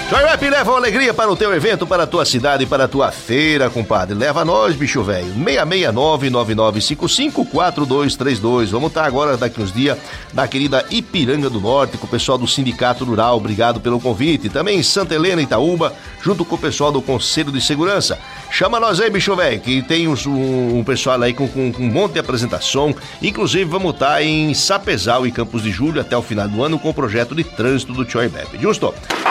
Joiweb leva uma alegria para o teu evento, para a tua cidade, para a tua feira, compadre. Leva nós, bicho velho. 669-9955-4232. Vamos estar agora, daqui uns dias, na querida Ipiranga do Norte, com o pessoal do Sindicato Rural. Obrigado pelo convite. Também em Santa Helena, Itaúba, junto com o pessoal do Conselho de Segurança. Chama nós aí, bicho velho, que tem um pessoal aí com um monte de apresentação. Inclusive, vamos estar em Sapezal e Campos de Julho até o final do ano com o projeto de trânsito do Joiweb. Justo?